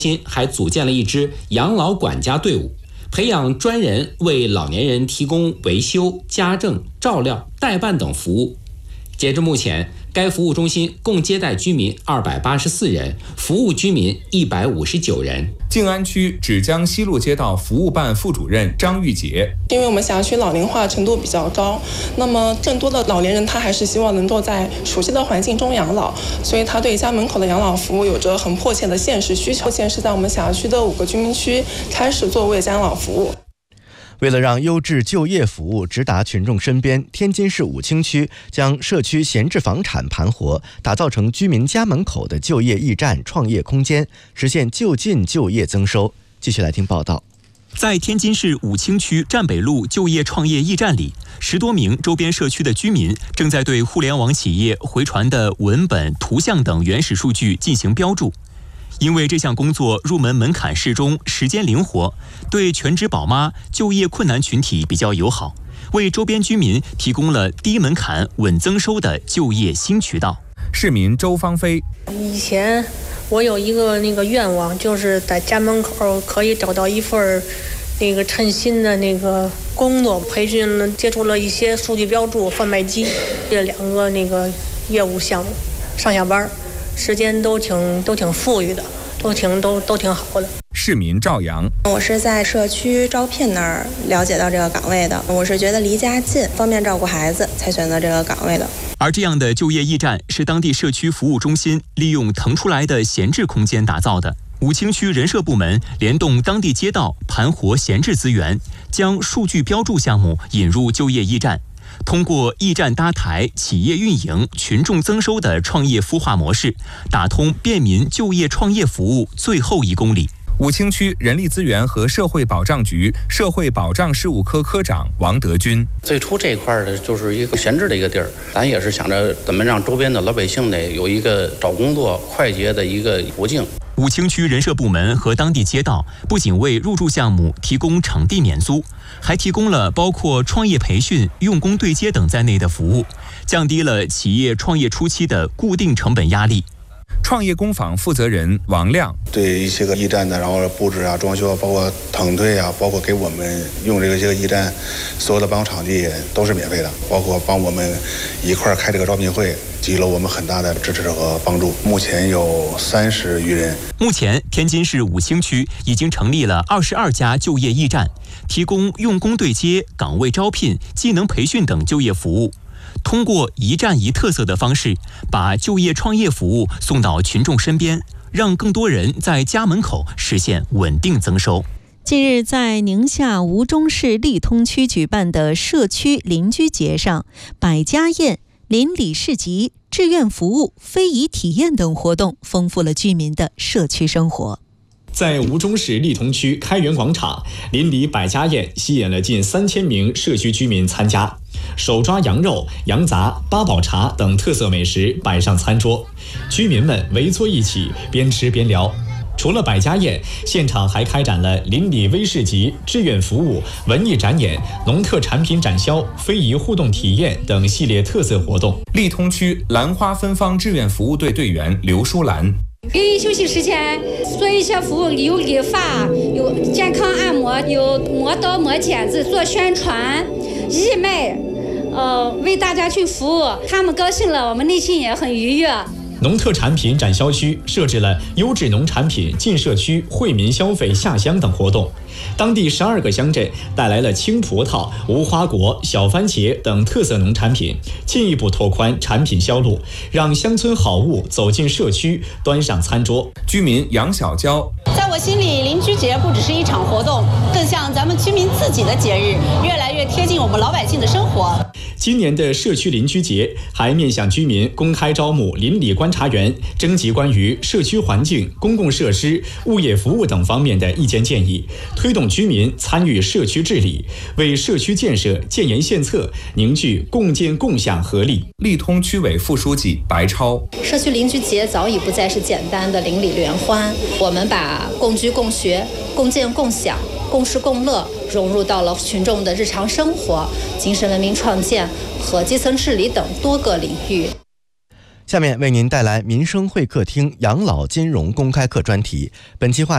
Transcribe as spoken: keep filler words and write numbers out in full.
心还组建了一支养老管家队伍，培养专人为老年人提供维修、家政、照料、代办等服务。截至目前，该服务中心共接待居民二百八十四人，服务居民一百五十九人。 静安区芷江西路街道服务办副主任张玉杰， 因为我们辖区老龄化程度比较高，那么更多的老年人他还是希望能够在熟悉的环境中养老，所以他对家门口的养老服务有着很迫切的现实需求。目前是在我们辖区的五个居民区开始做为家养老服务。 为了让优质就业服务直达群众身边，天津市武清区将社区闲置房产盘活，打造成居民家门口的就业驿站、创业空间，实现就近就业增收。继续来听报道。 在天津市武清区站北路就业创业驿站里，十多名周边社区的居民正在对互联网企业回传的文本、图像等原始数据进行标注。因为这项工作入门门槛适中，时间灵活，对全职宝妈、就业困难群体比较友好，为周边居民提供了低门槛、稳增收的就业新渠道。 市民周芳飞， 以前我有一个那个愿望，就是在家门口可以找到一份那个称心的那个工作，培训了接触了一些数据标注、贩卖机这两个那个业务项目，上下班时间都挺都挺富裕的，都挺都都挺好的。 市民赵阳， 我是在社区招聘那儿了解到这个岗位的，我是觉得离家近，方便照顾孩子，才选择这个岗位的。 而这样的就业驿站是当地社区服务中心利用腾出来的闲置空间打造的。武清区人社部门联动当地街道，盘活闲置资源，将数据标注项目引入就业驿站。通过驿站搭台、企业运营、群众增收的创业孵化模式，打通便民就业创业服务最后一公里。 武清区人力资源和社会保障局社会保障事务科科长王德军， 最初这一块的就是一个闲置的一个地儿，咱也是想着怎么让周边的老百姓呢有一个找工作快捷的一个途径。 武清区人社部门和当地街道不仅为入驻项目提供场地免租，还提供了包括创业培训、用工对接等在内的服务，降低了企业创业初期的固定成本压力。 创业工坊负责人王亮， 对一些个驿站的，然后布置啊、装修啊，包括腾退啊，包括给我们用这个这个驿站所有的办公场地都是免费的，包括帮我们一块开这个招聘会，给予了我们很大的支持和帮助。目前有三十余人。 目前，天津市武清区已经成立了二十二家就业驿站，提供用工对接、岗位招聘、技能培训等就业服务。通过一站一特色的方式，把就业创业服务送到群众身边，让更多人在家门口实现稳定增收。 近日，在宁夏吴忠市利通区举办的社区邻居节上，百家宴、邻里市集、志愿服务、非遗体验等活动，丰富了居民的社区生活。 在吴忠市利通区开元广场，邻里百家宴吸引了近三千名社区居民参加，手抓羊肉、羊杂、八宝茶等特色美食摆上餐桌，居民们围坐一起，边吃边聊。除了百家宴，现场还开展了邻里微市集、志愿服务、文艺展演、农特产品展销、非遗互动体验等系列特色活动。 利通区兰花芬芳志愿服务队队员刘淑兰， 给休息时间做一些服务，有理发，有健康按摩，有磨刀磨剪子，做宣传、义卖，呃，为大家去服务，他们高兴了，我们内心也很愉悦。 农特产品展销区设置了优质农产品进社区、惠民消费下乡等活动。当地十二个乡镇带来了青葡萄、无花果、小番茄等特色农产品，进一步拓宽产品销路，让乡村好物走进社区，端上餐桌。 居民杨小娇， 在我心里，邻居节不只是一场活动，更像咱们居民自己的节日，越来越贴近我们老百姓的生活。 今年的社区邻居节还面向居民公开招募邻里观察员，征集关于社区环境、公共设施、物业服务等方面的意见建议，推动居民参与社区治理，为社区建设建言献策，凝聚共建共享合力。 利通区委副书记白超， 社区邻居节早已不再是简单的邻里联欢，我们把共居共学、共建共享、共事共乐融入到了群众的日常生活、精神文明创建和基层治理等多个领域。 下面为您带来民生会客厅养老金融公开课专题，本期话